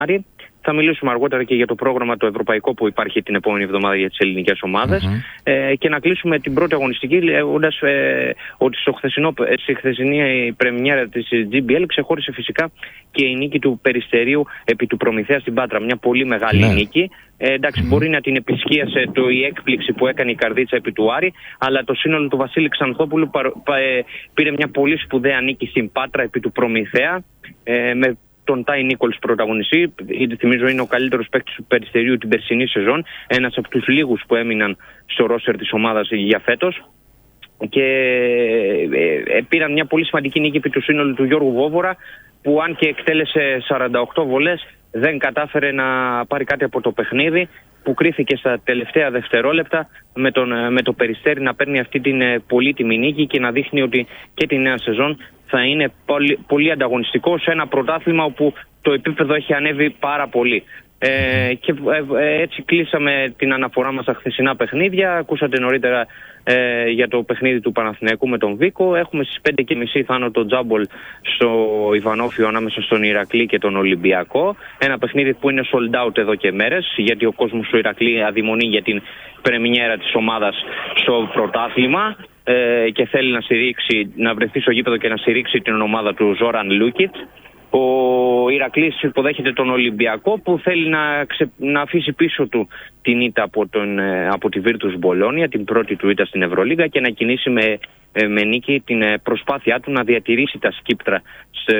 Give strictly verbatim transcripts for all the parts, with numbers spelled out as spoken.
Άρη. Θα μιλήσουμε αργότερα και για το πρόγραμμα το ευρωπαϊκό που υπάρχει την επόμενη εβδομάδα για τις ελληνικές ομάδες. Mm-hmm. Ε, και να κλείσουμε την πρώτη αγωνιστική λέγοντας ε, ότι στο χθεσινό, στη χθεσινή πρεμιέρα της τζι μπι ελ ξεχώρισε φυσικά και η νίκη του Περιστερίου επί του Προμηθέα στην Πάτρα. Μια πολύ μεγάλη mm-hmm. νίκη. Ε, εντάξει, mm-hmm. μπορεί να την επισκίασε το, η έκπληξη που έκανε η καρδίτσα επί του Άρη, αλλά το σύνολο του Βασίλη Ξανθόπουλου πα, πα, ε, πήρε μια πολύ σπουδαία νίκη στην Πάτρα επί του Προμηθέα. Ε, με τον Τάι Νίκολς πρωταγωνιστή, θυμίζω είναι ο καλύτερος παίκτης του Περιστερίου την περσινή σεζόν, ένας από τους λίγους που έμειναν στο ρόστερ της ομάδας για φέτος, και ε, ε, πήραν μια πολύ σημαντική νίκη επί του σύνολου του Γιώργου Βόβορα, που αν και εκτέλεσε σαράντα οκτώ βολές δεν κατάφερε να πάρει κάτι από το παιχνίδι, που κρίθηκε στα τελευταία δευτερόλεπτα με, τον, με το Περιστέρι να παίρνει αυτή την πολύτιμη νίκη και να δείχνει ότι και τη νέα σεζόν θα είναι πολύ, πολύ ανταγωνιστικό σε ένα πρωτάθλημα όπου το επίπεδο έχει ανέβει πάρα πολύ. Ε, και ε, έτσι κλείσαμε την αναφορά μας στα χθεσινά παιχνίδια. Ακούσατε νωρίτερα ε, για το παιχνίδι του Παναθηναϊκού με τον Βίκο. Έχουμε στις πέντε και μισή Θάνο το τζάμπολ στο Ιβανόφιο ανάμεσα στον Ηρακλή και τον Ολυμπιακό. Ένα παιχνίδι που είναι sold out εδώ και μέρες, γιατί ο κόσμος του Ηρακλή αδειμονεί για την πρεμιέρα της ομάδας στο πρωτάθλημα ε, και θέλει να στηρίξει, να βρεθεί στο γήπεδο και να στηρίξει την ομάδα του Ζόραν Λούκιτ. Ο Ηρακλής υποδέχεται τον Ολυμπιακό που θέλει να, ξε... να αφήσει πίσω του την ήττα από, τον... από τη Βίρτους Μπολόνια, την πρώτη του ήττα στην Ευρωλίγα, και να κινήσει με, με νίκη την προσπάθειά του να διατηρήσει τα σκύπτρα σε...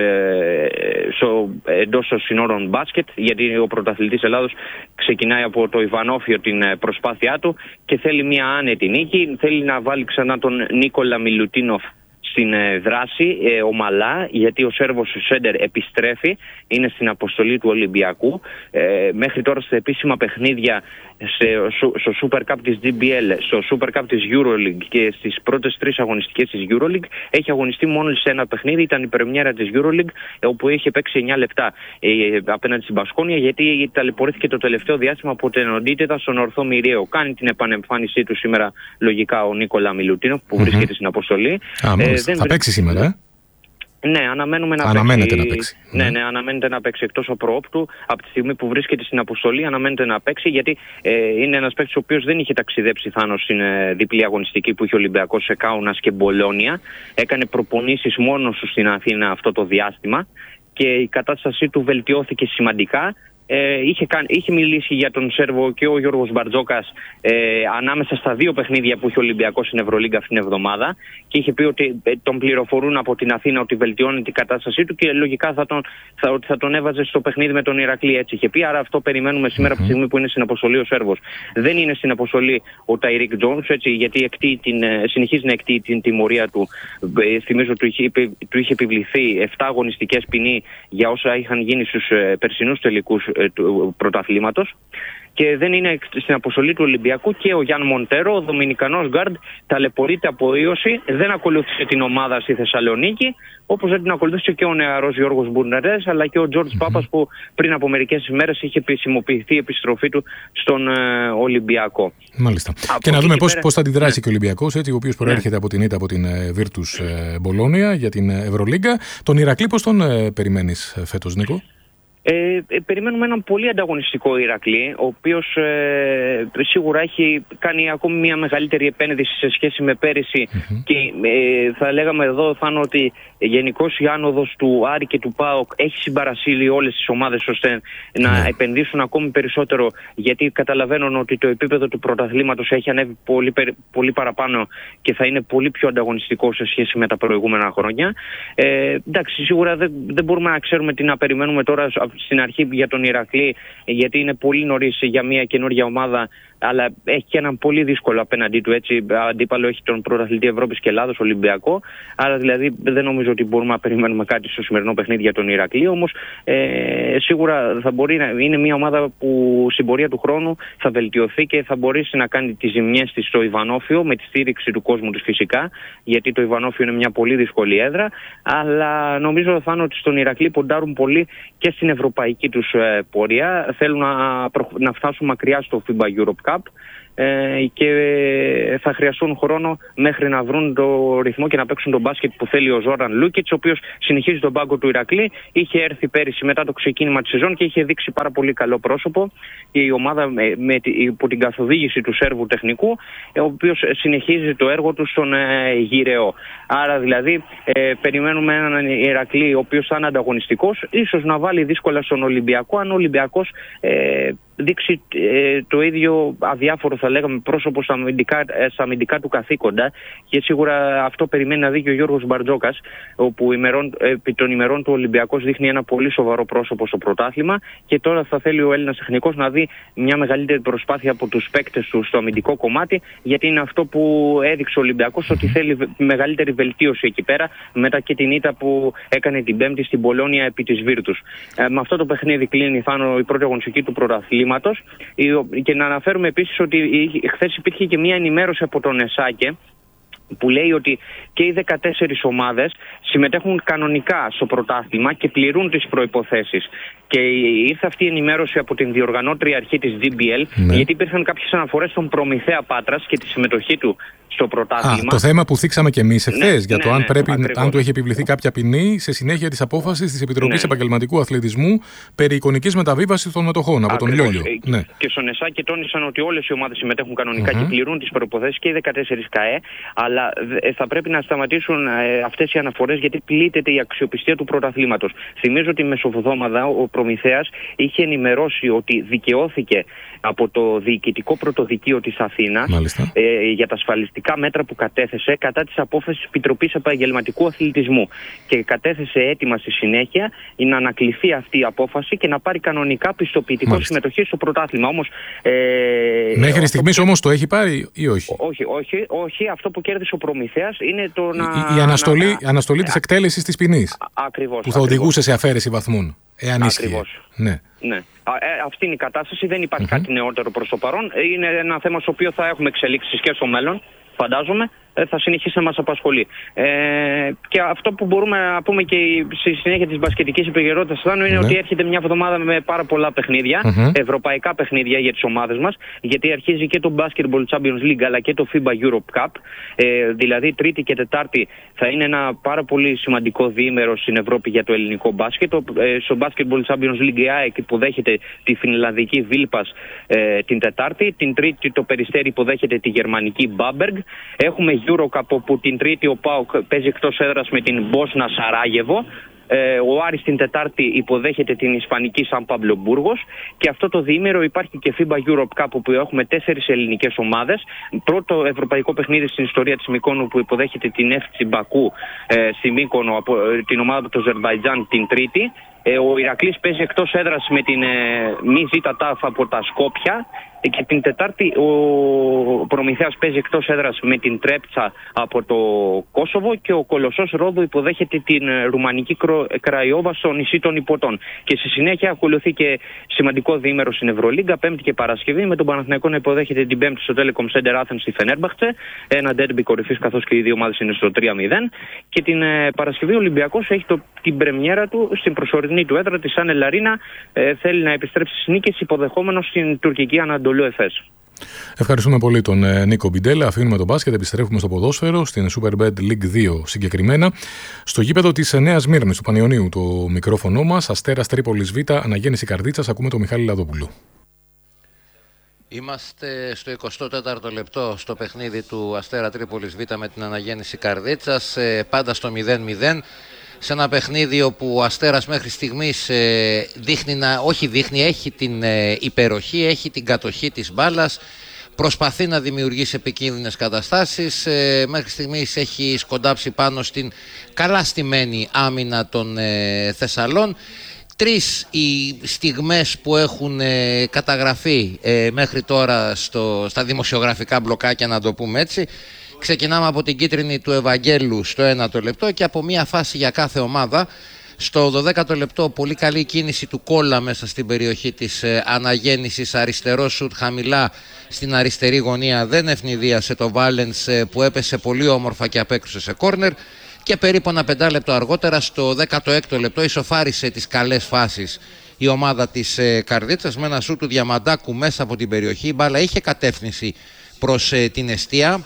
στο... εντός των συνόρων μπάσκετ, γιατί ο πρωταθλητής Ελλάδος ξεκινάει από το Ιβανόφιο την προσπάθειά του και θέλει μια άνετη νίκη, θέλει να βάλει ξανά τον Νίκολα Μιλουτίνοφ στην δράση ε, ομαλά, γιατί ο Σέρβος Σέντερ επιστρέφει, είναι στην αποστολή του Ολυμπιακού. Ε, μέχρι τώρα στα επίσημα παιχνίδια σε, στο Super Cup της τζι μπι ελ, στο Super Cup της EuroLeague και στις πρώτες τρεις αγωνιστικές της EuroLeague έχει αγωνιστεί μόνο σε ένα παιχνίδι, ήταν η πρεμιέρα της EuroLeague, όπου είχε παίξει εννιά λεπτά ε, απέναντι στην Μπασκόνια, γιατί ταλαιπωρήθηκε το τελευταίο διάστημα από την οντίτιδα στον ορθό Μοιραίο. Κάνει την επανεμφάνισή του σήμερα λογικά ο Νίκολα Μιλουτίνοφ που mm-hmm. βρίσκεται στην αποστολή. Α, ε, δεν θα παίξει σήμερα, ε? Ναι, αναμένουμε να αναμένεται παίξει. να παίξει. Ναι, ναι, αναμένεται να παίξει εκτός ο προόπτου. Από τη στιγμή που βρίσκεται στην αποστολή, αναμένεται να παίξει, γιατί ε, είναι ένας παίκτης ο οποίος δεν είχε ταξιδέψει Θάνο στην ε, διπλή αγωνιστική που είχε ο Ολυμπιακός σε Κάουνας και Μπολόνια. Έκανε προπονήσεις μόνος του στην Αθήνα αυτό το διάστημα και η κατάστασή του βελτιώθηκε σημαντικά. Ε, είχε, καν, είχε μιλήσει για τον Σέρβο και ο Γιώργος Μπαρτζόκας ε, ανάμεσα στα δύο παιχνίδια που είχε ο Ολυμπιακός στην Ευρωλίγκα αυτήν την εβδομάδα, και είχε πει ότι ε, τον πληροφορούν από την Αθήνα ότι βελτιώνει την κατάστασή του και λογικά θα τον, θα, θα τον έβαζε στο παιχνίδι με τον Ηρακλή, έτσι είχε πει. Άρα αυτό περιμένουμε σήμερα mm-hmm. από τη στιγμή που είναι στην αποστολή ο Σέρβος. Δεν είναι στην αποστολή ο Ταϊρίκ Τζόνς, έτσι, γιατί εκτεί την, συνεχίζει να εκτεί την τιμωρία του. Ε, θυμίζω του είχε, του είχε επιβληθεί επτά αγωνιστικές ποινή για όσα είχαν γίνει στους ε, περσινούς τελικούς του πρωταθλήματος, και δεν είναι στην αποστολή του Ολυμπιακού και ο Γιάν Μοντέρο, ο Δομινικανός γκάρντ, ταλαιπωρείται από ίωση, δεν ακολούθησε την ομάδα στη Θεσσαλονίκη, όπως δεν την ακολούθησε και ο νεαρός Γιώργος Μπουρνερές, αλλά και ο Τζόρτζ mm-hmm. Πάπας, που πριν από μερικές ημέρες είχε επισημοποιηθεί η επιστροφή του στον ε, Ολυμπιακό. Μάλιστα. Από και να δούμε πώς, πέρα... πώς θα αντιδράσει ναι. και ο Ολυμπιακός, έτσι, ο οποίος προέρχεται ναι. από την ήττα από την Βίρτους ε, Μπολόνια για την Ευρωλίγκα. Τον Ηρακλή πώς τον ε, περιμένεις φέτος, Νίκο? Ε, ε, περιμένουμε έναν πολύ ανταγωνιστικό Ηρακλή, ο οποίος ε, σίγουρα έχει κάνει ακόμη μια μεγαλύτερη επένδυση σε σχέση με πέρυσι mm-hmm. και ε, θα λέγαμε εδώ Θάνο ότι γενικώς η άνοδος του Άρη και του ΠΑΟΚ έχει συμπαρασύλει όλες τις ομάδες ώστε να mm-hmm. επενδύσουν ακόμη περισσότερο, γιατί καταλαβαίνουν ότι το επίπεδο του πρωταθλήματος έχει ανέβει πολύ, πολύ παραπάνω και θα είναι πολύ πιο ανταγωνιστικό σε σχέση με τα προηγούμενα χρόνια. Ε, εντάξει, σίγουρα δεν, δεν μπορούμε να ξέρουμε τι να περιμένουμε τώρα στην αρχή για τον Ηρακλή, γιατί είναι πολύ νωρίς για μια καινούργια ομάδα, αλλά έχει και έναν πολύ δύσκολο απέναντί του, έτσι, αντίπαλο έχει τον πρωταθλητή Ευρώπης και Ελλάδος, Ολυμπιακό, άρα δηλαδή δεν νομίζω ότι μπορούμε να περιμένουμε κάτι στο σημερινό παιχνίδι για τον Ηρακλή, όμως ε, σίγουρα θα μπορεί να είναι μια ομάδα που στην πορεία του χρόνου θα βελτιωθεί και θα μπορέσει να κάνει τις ζημιές της στο Ιβανόφιο με τη στήριξη του κόσμου της φυσικά, γιατί το Ιβανόφιο είναι μια πολύ δύσκολη έδρα, αλλά νομίζω θα είναι ότι στον Ηρακλή ποντάρουν πολύ και στην ευρωπαϊκή τους ε, πορεία, θέλουν να, προ... να φτάσουν μακριά στο φίμπα Europe Cup. ε, και θα χρειαστούν χρόνο μέχρι να βρουν το ρυθμό και να παίξουν τον μπάσκετ που θέλει ο Ζόραν Λούκιτς, ο οποίος συνεχίζει τον πάγκο του Ηρακλή. Είχε έρθει πέρυσι μετά το ξεκίνημα της σεζόν και είχε δείξει πάρα πολύ καλό πρόσωπο. Η ομάδα με, με, υπό την καθοδήγηση του Σέρβου τεχνικού, ο οποίος συνεχίζει το έργο του στον ε, γυραιό. Άρα δηλαδή ε, περιμένουμε έναν Ηρακλή ο οποίος θα είναι ανταγωνιστικός, ίσως να βάλει δύσκολα στον Ολυμπιακό, αν ο Ολυμπιακός ε, δείξει ε, το ίδιο αδιάφορο, θα λέγαμε, πρόσωπο στα αμυντικά, ε, στα αμυντικά του καθήκοντα, και σίγουρα αυτό περιμένει να δει και ο Γιώργος Μπαρτζόκας, όπου ημερών, επί των ημερών του Ολυμπιακός δείχνει ένα πολύ σοβαρό πρόσωπο στο πρωτάθλημα, και τώρα θα θέλει ο Έλληνας τεχνικός να δει μια μεγαλύτερη προσπάθεια από τους παίκτες του στο αμυντικό κομμάτι, γιατί είναι αυτό που έδειξε ο Ολυμπιακός, ότι θέλει μεγαλύτερη βελτίωση εκεί πέρα, μετά και την ήττα που έκανε την Πέμπτη στην Πολόνια επί της Βίρτους. Ε, με αυτό το παιχνίδι κλείνει Θάνο η πρώτη αγωνιστική του πρωταθλήματος, και να αναφέρουμε επίσης ότι χθες υπήρχε και μια ενημέρωση από τον ΕΣΑΚΕ, που λέει ότι και οι δεκατέσσερις ομάδες συμμετέχουν κανονικά στο πρωτάθλημα και πληρούν τις προϋποθέσεις. Και ήρθε αυτή η ενημέρωση από την διοργανώτρια αρχή της ντι μπι ελ, ναι. γιατί υπήρχαν κάποιες αναφορές στον Προμηθέα Πάτρας και τη συμμετοχή του στο πρωτάθλημα. Α, το θέμα που θίξαμε και εμείς εχθές, ναι, για το ναι, αν, ναι, πρέπει, αν του έχει επιβληθεί κάποια ποινή σε συνέχεια της απόφασης της Επιτροπής ναι. Επαγγελματικού Αθλητισμού περί εικονικής μεταβίβασης των μετοχών από τον Λιόλιο. Ναι. Και στον ΕΣΑΚΕ τόνισαν ότι όλες οι ομάδες συμμετέχουν κανονικά mm-hmm. και πληρούν τις προϋποθέσεις, και οι δεκατέσσερις ΚΑΕ, αλλά θα πρέπει να σταματήσουν αυτές οι αναφορές, γιατί πλήττεται η αξιοπιστία του πρωταθλήματος. Θυμίζω ότι μεσοβδόμαδα ο Προμηθέας είχε ενημερώσει ότι δικαιώθηκε από το Διοικητικό Πρωτοδικείο της Αθήνας ε, για τα ασφαλιστικά μέτρα που κατέθεσε κατά της απόφασης της Επιτροπής Επαγγελματικού Αθλητισμού, και κατέθεσε έτοιμα στη συνέχεια να ανακληθεί αυτή η απόφαση και να πάρει κανονικά πιστοποιητικό Μάλιστα. συμμετοχή στο πρωτάθλημα. Όμως, ε, μέχρι στιγμής που... όμως το έχει πάρει ή όχι? Όχι, όχι, όχι. Αυτό που κέρδισε ο Προμηθέας είναι το να... Η, η αναστολή, να... αναστολή της εκτέλεσης της ποινής, ακριβώς, που θα ακριβώς. οδηγούσε σε αφαίρεση βαθμών, εάν ίσχυε. Ναι. Ναι. Ε, αυτή είναι η κατάσταση. Δεν υπάρχει mm-hmm. κάτι νεότερο προς το παρόν. Είναι ένα θέμα στο οποίο θα έχουμε εξελίξεις και στο μέλλον, φαντάζομαι. Ε, θα συνεχίσει να μας απασχολεί. Ε, και αυτό που μπορούμε να πούμε και στη συνέχεια της μπασκετικής επικαιρότητας είναι mm-hmm. ότι έρχεται μια εβδομάδα με πάρα πολλά παιχνίδια, mm-hmm. ευρωπαϊκά παιχνίδια για τις ομάδες μας, γιατί αρχίζει και το Basketball Champions League αλλά και το FIBA Europe Cup. Ε, δηλαδή Τρίτη και Τετάρτη θα είναι ένα πάρα πολύ σημαντικό διήμερο στην Ευρώπη για το ελληνικό μπάσκετ. Ε, στο Basketball Champions League η ΑΕΚ υποδέχεται τη φινλανδική Βίλπας ε, την Τετάρτη, την Τρίτη το Περιστέρι υποδέχεται τη γερμανική Μπάμπεργκ. Έχουμε Eurocup, όπου την Τρίτη ο ΠΑΟΚ παίζει εκτός έδρας με την Μπόσνα Σαράγεβο. Ε, ο Άρης την Τετάρτη υποδέχεται την Ισπανική Σαν Παμπλο Μπούργος, και αυτό το διήμερο υπάρχει και FIBA Europe Cup, όπου έχουμε τέσσερις ελληνικές ομάδες. Πρώτο ευρωπαϊκό παιχνίδι στην ιστορία της Μυκόνου, που υποδέχεται την εφ σι Μπακού ε, στη Μύκονο, από ε, την ομάδα από το Αζερμπαϊτζάν την Τρίτη. Ε, ο Ηρακλής παίζει εκτός έδρας με την ε, Μη Ζήτα Τάφ από τα Σκόπια, και την Τετάρτη ο Προμηθέας παίζει εκτός έδρας με την Τρέπτσα από το Κόσοβο, και ο Κολοσσός Ρόδου υποδέχεται την ρουμανική Κραϊόβα στο νησί των Ιππωτών. Και στη συνέχεια ακολουθεί και σημαντικό διήμερο στην Ευρωλίγκα, Πέμπτη και Παρασκευή, με τον Παναθηναϊκό να υποδέχεται την Πέμπτη στο Telecom Center Athens στη Φενέρμπαχτσε, ένα ντέρμπι κορυφής, καθώς και οι δύο ομάδες είναι στο τρία μηδέν. Και την ε, Παρασκευή ο Ολυμπιακός έχει το, την πρεμιέρα του στην προσωρινή του έδρα, τη Σαν Ελαρίνα. Ε, θέλει να επιστρέψει στις νίκες, υποδεχόμενος στην τουρκική Ανατολή. Ευχαριστούμε πολύ τον ε, Νίκο Μπιντέλα. Αφήνουμε τον μπάσκετ, επιστρέφουμε στο ποδόσφαιρο, στην Superbet League δύο συγκεκριμένα. Στο γήπεδο της Νέας Μύρνης του Πανιωνίου, το μικρόφωνο μας, Αστέρας Τρίπολης Β, Αναγέννηση Καρδίτσας. Ακούμε τον Μιχάλη Λαδόπουλο. Είμαστε στο εικοστό τέταρτο λεπτό στο παιχνίδι του Αστέρα Τρίπολης Β με την Αναγέννηση Καρδίτσας, ε, πάντα στο μηδέν μηδέν. Σε ένα παιχνίδι όπου ο Αστέρας μέχρι στιγμής ε, δείχνει να, όχι δείχνει, έχει την ε, υπεροχή, έχει την κατοχή της μπάλας, προσπαθεί να δημιουργήσει επικίνδυνες καταστάσεις, ε, μέχρι στιγμής έχει σκοντάψει πάνω στην καλά στημένη άμυνα των ε, Θεσσαλών. Τρεις οι στιγμές που έχουν ε, καταγραφεί ε, μέχρι τώρα στο, στα δημοσιογραφικά μπλοκάκια, να το πούμε έτσι. Ξεκινάμε από την κίτρινη του Ευαγγέλου στο ένατο λεπτό και από μία φάση για κάθε ομάδα. Στο δωδέκατο λεπτό πολύ καλή κίνηση του Κόλλα μέσα στην περιοχή της ε, Αναγέννησης, αριστερό σουτ χαμηλά στην αριστερή γωνία, δεν ευνηδίασε το Βάλενς ε, που έπεσε πολύ όμορφα και απέκρουσε σε κόρνερ, και περίπου ένα πεντάλεπτο αργότερα στο δέκατο έκτο λεπτό ισοφάρισε τις καλές φάσεις η ομάδα της ε, Καρδίτσας με ένα σου του Διαμαντάκου μέσα από την περιοχή. Η μπάλα είχε κατεύθυνση προς ε, την εστία.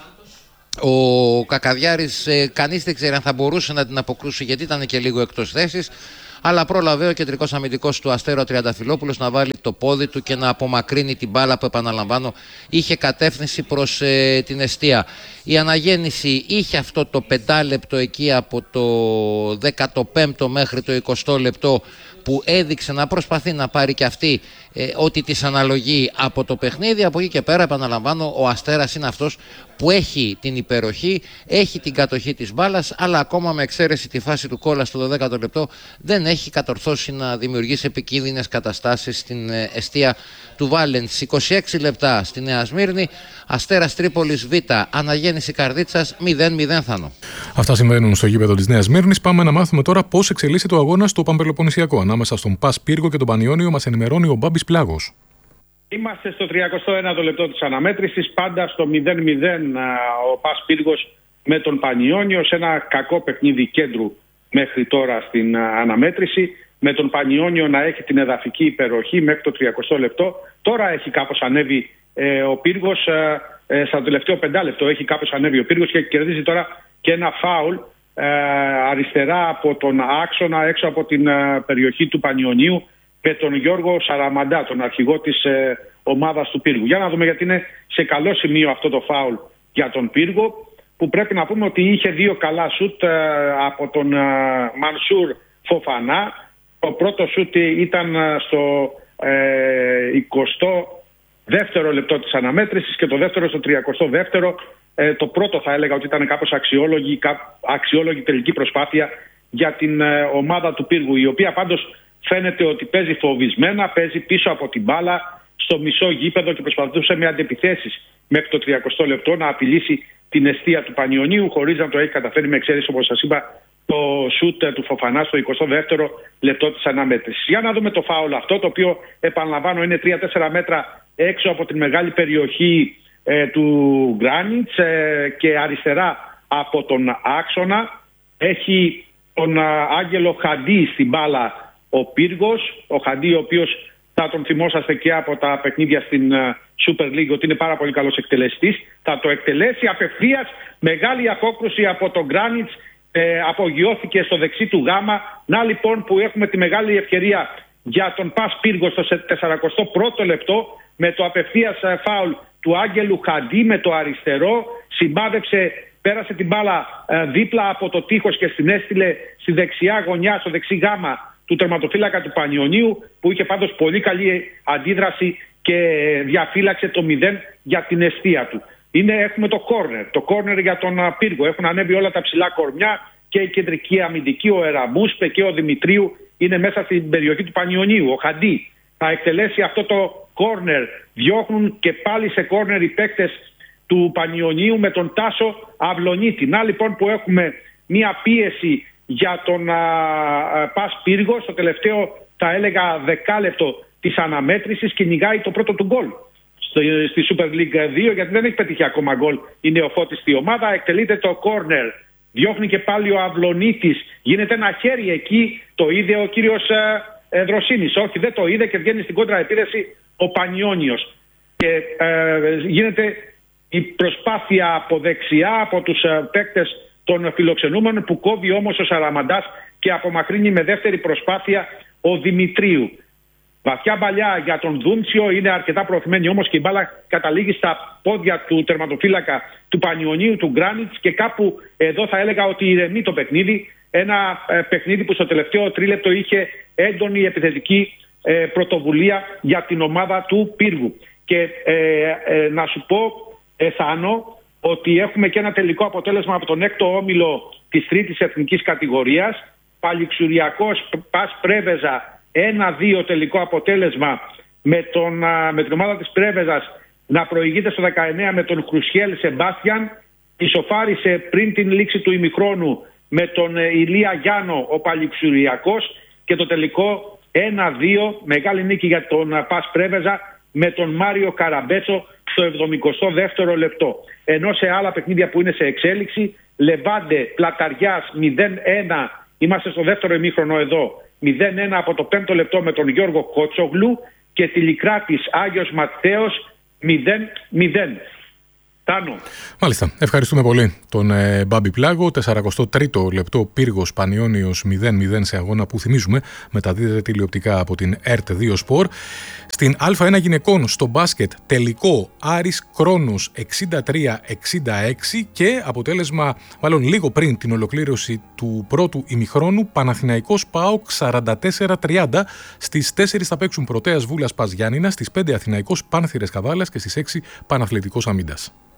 Ο Κακαδιάρης ε, κανείς δεν ξέρει αν θα μπορούσε να την αποκρούσει, γιατί ήταν και λίγο εκτός θέσης, αλλά πρόλαβε ο κεντρικός αμυντικός του Αστέρα, ο Τριανταφυλόπουλος, να βάλει το πόδι του και να απομακρύνει την μπάλα που, επαναλαμβάνω, είχε κατεύθυνση προς ε, την εστία. Η αναγέννηση είχε αυτό το πεντάλεπτο εκεί από το δεκαπέμπτο μέχρι το εικοστό λεπτό που έδειξε να προσπαθεί να πάρει και αυτή ε, ό,τι της αναλογεί από το παιχνίδι. Από εκεί και πέρα, επαναλαμβάνω, ο Αστέρας είναι αυτός που έχει την υπεροχή, έχει την κατοχή της μπάλας, αλλά ακόμα με εξαίρεση τη φάση του Κόλλα στο δωδέκατο λεπτό δεν έχει κατορθώσει να δημιουργήσει επικίνδυνες καταστάσεις στην ε, εστία του Βάλεντς. είκοσι έξι λεπτά στη Νέα Σμύρνη, Αστέρας Τρίπολης Β, αναγέννηση Καρδίτσας μηδέν μηδέν, Θάνο. Αυτά συμβαίνουν στο γήπεδο της Νέας Σμύρνης. Πάμε να μάθουμε τώρα πώς εξελίσσεται ο αγώνας στο Παμπελοποννησιακό. Ανάμεσα στον Πας Πύργο και τον Πανιόνιο μας ενημερώνει ο Μπάμπης Πλάγος. Είμαστε στο τριακοστό ένατο λεπτό της αναμέτρησης, πάντα στο μηδέν μηδέν ο Πας Πύργος με τον Πανιόνιο, σε ένα κακό παιχνίδι κέντρου μέχρι τώρα στην αναμέτρηση, με τον Πανιόνιο να έχει την εδαφική υπεροχή μέχρι το τριακοστό λεπτό. Τώρα έχει κάπως ανέβει ε, ο Πύργος, ε, ε, στο τελευταίο πεντάλεπτο έχει κάπως ανέβει ο Πύργος και κερδίζει τώρα και ένα φάουλ ε, αριστερά από τον άξονα έξω από την ε, περιοχή του Πανιωνίου, με τον Γιώργο Σαραμαντά, τον αρχηγό της ε, ομάδας του Πύργου. Για να δούμε, γιατί είναι σε καλό σημείο αυτό το φάουλ για τον Πύργο, που πρέπει να πούμε ότι είχε δύο καλά σουτ ε, από τον ε, Μανσούρ Φοφανά. Το πρώτο σουτ ήταν στο ε, εικοστό δεύτερο λεπτό της αναμέτρησης και το δεύτερο στο τριακοστό δεύτερο. Ε, το πρώτο θα έλεγα ότι ήταν κάπως αξιόλογη, κά, αξιόλογη τελική προσπάθεια για την ε, ομάδα του Πύργου, η οποία πάντως φαίνεται ότι παίζει φοβισμένα, παίζει πίσω από την μπάλα στο μισό γήπεδο και προσπαθούσε με αντεπιθέσεις μέχρι το τριακοστό λεπτό να απειλήσει την εστία του Πανιωνίου, χωρίς να το έχει καταφέρει, με εξαίρεση, όπως σας είπα, το σούτ του Φοφανά στο εικοστό δεύτερο λεπτό της αναμέτρησης. Για να δούμε το φάουλ αυτό, το οποίο, επαναλαμβάνω, είναι τρία τέσσερα μέτρα έξω από την μεγάλη περιοχή ε, του Γκράνιτς ε, και αριστερά από τον άξονα. Έχει τον α, Άγγελο Χαντί στην μπάλα ο Πύργος, ο Χαντί, ο οποίος θα τον θυμόσαστε και από τα παιχνίδια στην uh, Super League ότι είναι πάρα πολύ καλός εκτελεστής. Θα το εκτελέσει απευθείας, μεγάλη απόκρουση από τον Γκράνιτς, ε, απογειώθηκε στο δεξί του γάμα. Να λοιπόν που έχουμε τη μεγάλη ευκαιρία για τον Πας Πύργο στο σαραντά πρώτο λεπτό, με το απευθείας uh, φάουλ του Άγγελου Χαντί με το αριστερό. Συμπάδεψε, πέρασε την μπάλα uh, δίπλα από το τείχος και την έστειλε στη δεξιά γωνιά, στο δεξί γάμα του τερματοφύλακα του Πανιωνίου, που είχε πάντως πολύ καλή αντίδραση και διαφύλαξε το μηδέν για την εστία του. Είναι, έχουμε το κόρνερ, το κόρνερ για τον Πύργο. Έχουν ανέβει όλα τα ψηλά κορμιά, και η κεντρική αμυντική, ο Εραμούσπε και ο Δημητρίου είναι μέσα στην περιοχή του Πανιωνίου. Ο Χαντί θα εκτελέσει αυτό το κόρνερ. Διώχνουν και πάλι σε κόρνερ οι παίκτες του Πανιωνίου με τον Τάσο Αυλονίτη. Να λοιπόν που έχουμε μία πίεση για τον α, α, Πας Πύργο στο τελευταίο, θα έλεγα, δεκάλεπτο της αναμέτρησης, κυνηγάει το πρώτο του γκολ στη, στη Super League δύο, γιατί δεν έχει πετύχει ακόμα γκολ η νεοφώτιστη ομάδα. Εκτελείται το κόρνερ, διώχνει και πάλι ο Αυλονίτης, γίνεται ένα χέρι εκεί, το είδε ο κύριος ε, Δροσίνης? Όχι, δεν το είδε και βγαίνει στην κόντρα επίθεση ο Πανιόνιος και ε, γίνεται η προσπάθεια από δεξιά από τους ε, παίκτες των φιλοξενούμενων, που κόβει όμως ο Σαραμαντάς και απομακρύνει με δεύτερη προσπάθεια ο Δημητρίου. Βαθιά μπαλιά για τον Δούμτσιο, είναι αρκετά προωθημένη όμως και η μπάλα καταλήγει στα πόδια του τερματοφύλακα του Πανιωνίου, του Γκράνιτς, και κάπου εδώ θα έλεγα ότι ηρεμεί το παιχνίδι. Ένα ε, παιχνίδι που στο τελευταίο τρίλεπτο είχε έντονη επιθετική ε, πρωτοβουλία για την ομάδα του Πύργου. Και ε, ε, να σου πω, ε, Θάνο, ότι έχουμε και ένα τελικό αποτέλεσμα από τον έκτο όμιλο της τρίτης εθνικής κατηγορίας. Παλιξουριακός Πας Πρέβεζα ένα δύο τελικό αποτέλεσμα, με, τον, με την ομάδα της Πρέβεζας να προηγείται στο δεκαεννέα με τον Χρουσιέλ Σεμπάστιαν. Ισοφάρισε πριν την λήξη του ημιχρόνου με τον Ηλία Γιάννο ο Παλιξουριακός, και το τελικό ένα δύο, μεγάλη νίκη για τον Πας Πρέβεζα με τον Μάριο Καραμπέτσο στο εβδομηκοστό δεύτερο λεπτό. Ενώ σε άλλα παιχνίδια που είναι σε εξέλιξη, Λεβάντε Πλαταριάς μηδέν ένα, είμαστε στο δεύτερο ημίχρονο εδώ, μηδέν ένα από το πέμπτο λεπτό με τον Γιώργο Κότσογλου και Τηλικράτης Άγιος Ματθαίος μηδέν μηδέν. Τάνο. Μάλιστα. Ευχαριστούμε πολύ τον ε, Μπάμπη Πλάγο. σαράντα τρίτο λεπτό Πύργος Πανιώνιος μηδέν μηδέν σε αγώνα που θυμίζουμε μεταδίδεται τηλεοπτικά από την ΕΡΤ δύο Σπορ. Στην Α1 γυναικών στο μπάσκετ τελικό Άρης Κρόνος εξήντα τρία εξήντα έξι και αποτέλεσμα μάλλον λίγο πριν την ολοκλήρωση του πρώτου ημιχρόνου Παναθηναϊκός ΠΑΟΚ σαράντα τέσσερα τριάντα. Στις τέσσερις θα παίξουν Πρωτέας Βούλας Πας Γιάννηνα, στις πέντε Αθηναϊκός Πάνθυρες Καβάλας και στις έξι Παναθλητικός Αμίντας.